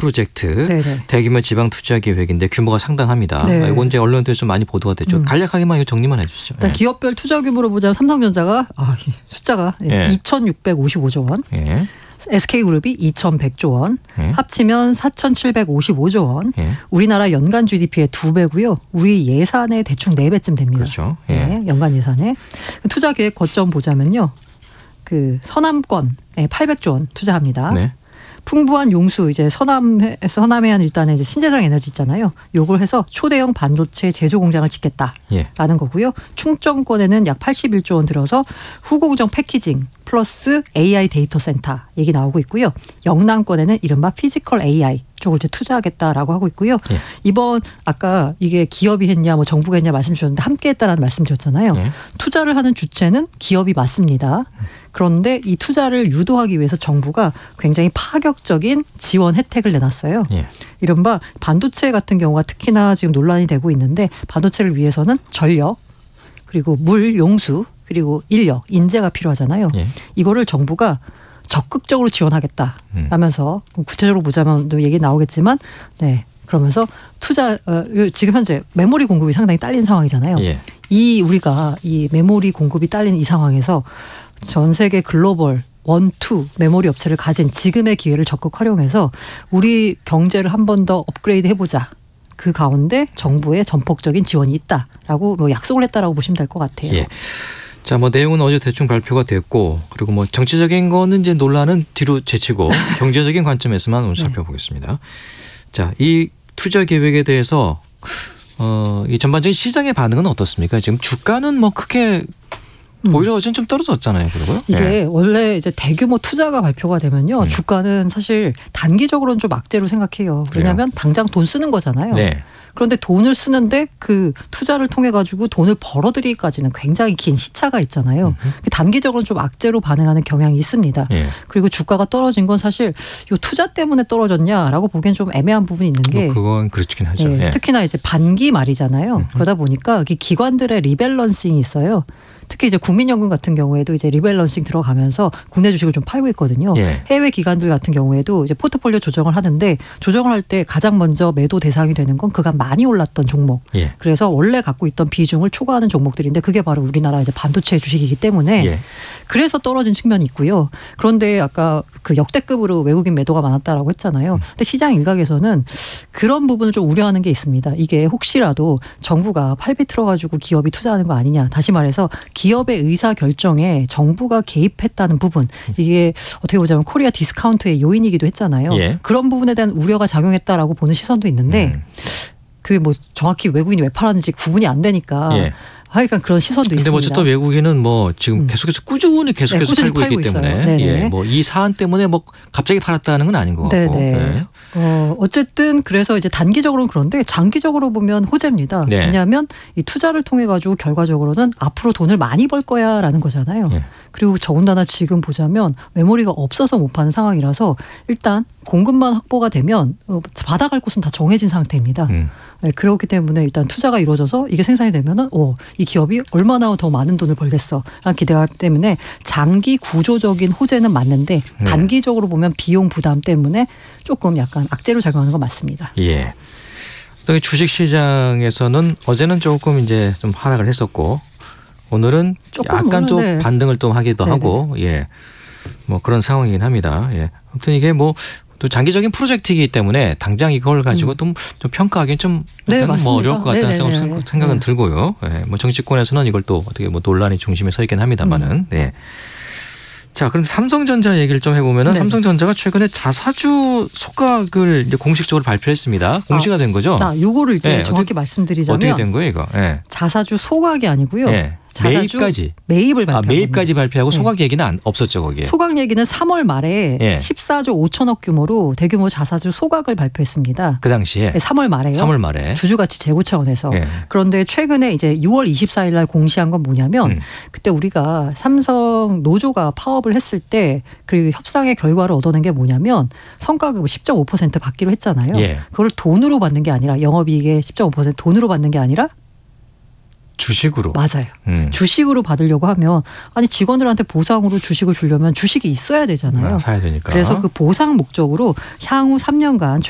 프로젝트 네네. 대규모 지방 투자 계획인데 규모가 상당합니다. 네. 이건 이제 언론에도 좀 많이 보도가 됐죠. 간략하게만 이거 정리만 해주시죠. 일단 기업별 투자 규모로 보자면 삼성전자가 숫자가 2,655조 원. SK그룹이 2,100조 원, 합치면 4,755조 원. 우리나라 연간 GDP의 2배고요. 우리 예산의 대충 4배쯤 됩니다. 그렇죠. 네, 연간 예산에. 투자 계획 거점 보자면요. 그 서남권에 800조 원 투자합니다. 네. 풍부한 용수 이제 서남해안 일단에 이제 신재생 에너지 있잖아요. 요걸 해서 초대형 반도체 제조 공장을 짓겠다라는 거고요. 충청권에는 약 81조 원 들어서 후공정 패키징 플러스 AI 데이터 센터 얘기 나오고 있고요. 영남권에는 이른바 피지컬 AI 쪽을 이제 투자하겠다라고 하고 있고요. 이번 아까 이게 기업이 했냐 뭐 정부가 했냐 말씀 주셨는데 함께 했다라는 말씀 드렸잖아요. 투자를 하는 주체는 기업이 맞습니다. 그런데 이 투자를 유도하기 위해서 정부가 굉장히 파격적인 지원 혜택을 내놨어요. 이른바 반도체 같은 경우가 특히나 지금 논란이 되고 있는데 반도체를 위해서는 전력 그리고 물, 용수 그리고 인력, 인재가 필요하잖아요. 이거를 정부가 적극적으로 지원하겠다라면서 구체적으로 보자면 또 얘기 나오겠지만 네. 그러면서 투자를 지금 현재 메모리 공급이 상당히 딸린 상황이잖아요. 우리가 이 메모리 공급이 딸린 이 상황에서 전 세계 글로벌 1, 2 메모리 업체를 가진 지금의 기회를 적극 활용해서 우리 경제를 한 번 더 업그레이드 해보자. 그 가운데 정부의 전폭적인 지원이 있다라고 뭐 약속을 했다라고 보시면 될 것 같아요. 자, 뭐 내용은 어제 대충 발표가 됐고 그리고 뭐 정치적인 거는 이제 논란은 뒤로 제치고 경제적인 관점에서만 오늘 살펴보겠습니다. 자, 이 투자 계획에 대해서 이 전반적인 시장의 반응은 어떻습니까? 지금 주가는 뭐 크게 오히려 어제는 좀 떨어졌잖아요. 그리고요. 이게 원래 이제 대규모 투자가 발표가 되면요. 주가는 사실 단기적으로는 좀 악재로 생각해요. 왜냐하면 당장 돈 쓰는 거잖아요. 그런데 돈을 쓰는데 그 투자를 통해 가지고 돈을 벌어들이기까지는 굉장히 긴 시차가 있잖아요. 단기적으로는 좀 악재로 반응하는 경향이 있습니다. 그리고 주가가 떨어진 건 사실 이 투자 때문에 떨어졌냐라고 보기엔 좀 애매한 부분이 있는 게 그건 그렇긴 하죠. 특히나 이제 반기 말이잖아요. 그러다 보니까 기관들의 리밸런싱이 있어요. 특히 이제 국민연금 같은 경우에도 이제 리밸런싱 들어가면서 국내 주식을 좀 팔고 있거든요. 해외 기관들 같은 경우에도 이제 포트폴리오 조정을 하는데 조정을 할 때 가장 먼저 매도 대상이 되는 건 그간 많이 올랐던 종목. 그래서 원래 갖고 있던 비중을 초과하는 종목들인데 그게 바로 우리나라 이제 반도체 주식이기 때문에 그래서 떨어진 측면이 있고요. 그런데 아까 그 역대급으로 외국인 매도가 많았다라고 했잖아요. 근데 시장 일각에서는 그런 부분을 좀 우려하는 게 있습니다. 이게 혹시라도 정부가 팔비 틀어가지고 기업이 투자하는 거 아니냐. 다시 말해서 기업의 의사 결정에 정부가 개입했다는 부분. 이게 어떻게 보자면 코리아 디스카운트의 요인이기도 했잖아요. 그런 부분에 대한 우려가 작용했다라고 보는 시선도 있는데 그게 뭐 정확히 외국인이 왜 팔았는지 구분이 안 되니까 하여간 그런 시선도 있습니다. 근데 뭐 어쨌든 외국인은 뭐 지금 계속해서 꾸준히 팔고 있기 때문에 뭐 이 사안 때문에 뭐 갑자기 팔았다는 건 아닌 것 같고. 어쨌든 그래서 이제 단기적으로는 그런데 장기적으로 보면 호재입니다. 왜냐하면 이 투자를 통해 가지고 결과적으로는 앞으로 돈을 많이 벌 거야라는 거잖아요. 그리고 더군다나 지금 보자면 메모리가 없어서 못 파는 상황이라서 일단 공급만 확보가 되면 받아갈 곳은 다 정해진 상태입니다. 그렇기 때문에 일단 투자가 이루어져서 이게 생산이 되면은 이 기업이 얼마나 더 많은 돈을 벌겠어라는 기대가 때문에 장기 구조적인 호재는 맞는데 단기적으로 보면 비용 부담 때문에 조금 약간 악재로 작용하는 건 맞습니다. 또 주식 시장에서는 어제는 조금 이제 좀 하락을 했었고 오늘은 약간 좀 반등을 또 하기도 하고 뭐 그런 상황이긴 합니다. 아무튼 이게 뭐 또 장기적인 프로젝트이기 때문에 당장 이걸 가지고 좀 평가하기는 좀 뭐 어려울 것 같다는 생각은 들고요. 뭐 정치권에서는 이걸 또 어떻게 뭐 논란의 중심에 서 있긴 합니다만은. 자, 그럼 삼성전자 얘기를 좀 해보면은 삼성전자가 최근에 자사주 소각을 이제 공식적으로 발표했습니다. 공시가 된 거죠? 요거를 이제 정확히 말씀드리자면 어떻게 된 거예요, 이거? 자사주 소각이 아니고요. 매입을 발표한 매입까지 발표하고 소각 얘기는 없었죠, 거기에. 소각 얘기는 3월 말에 14조 5천억 규모로 대규모 자사주 소각을 발표했습니다. 그 당시에 3월 말에요. 3월 말에 주주가치 재고 차원에서. 그런데 최근에 이제 6월 24일 날 공시한 건 뭐냐면 그때 우리가 삼성 노조가 파업을 했을 때 그리고 협상의 결과를 얻어낸 게 뭐냐면 성과급을 10.5% 받기로 했잖아요. 그걸 돈으로 받는 게 아니라 영업이익의 10.5% 돈으로 받는 게 아니라 주식으로. 맞아요. 주식으로 받으려고 하면 아니 직원들한테 보상으로 주식을 주려면 주식이 있어야 되잖아요. 사야 되니까. 그래서 그 보상 목적으로 향후 3년간